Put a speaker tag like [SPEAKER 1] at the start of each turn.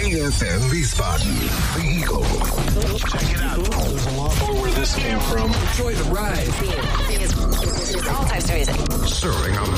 [SPEAKER 1] KFM Wiesbaden, The Eagle. Check it out. There's a lot more where this came from. Enjoy the ride.
[SPEAKER 2] All types of music.
[SPEAKER 1] Serving a